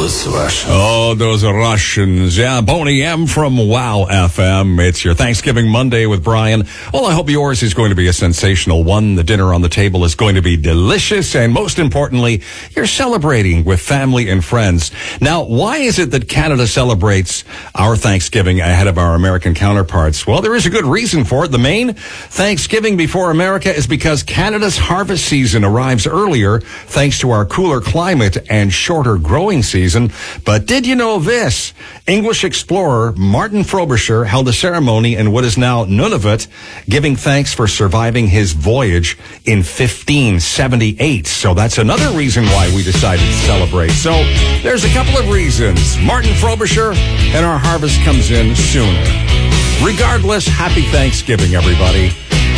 those Russians. Oh, those Russians. Yeah, Boney M from Wow FM. It's your Thanksgiving Monday with Brian. Well, I hope yours is going to be a sensational one. The dinner on the table is going to be delicious. And most importantly, you're celebrating with family and friends. Now, why is it that Canada celebrates our Thanksgiving ahead of our American counterparts? Well, there is a good reason for it. The main Thanksgiving before America is because Canada's harvest season arrives earlier thanks to our cooler climate and shorter growing season. But did you know this? English explorer Martin Frobisher held a ceremony in what is now Nunavut, giving thanks for surviving his voyage in 1578. So that's another reason why we decided to celebrate. So there's a couple of reasons. Martin Frobisher, and our harvest comes in sooner. Regardless, happy Thanksgiving, everybody.